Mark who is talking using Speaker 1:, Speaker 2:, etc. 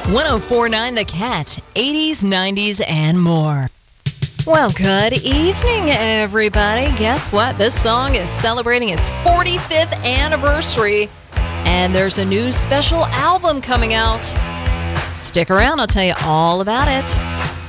Speaker 1: 1049 The Cat, 80s, 90s, and more. Well, good evening, everybody. Guess what? This song is celebrating its 45th anniversary, and there's a new special album coming out. Stick around, I'll tell you all about it.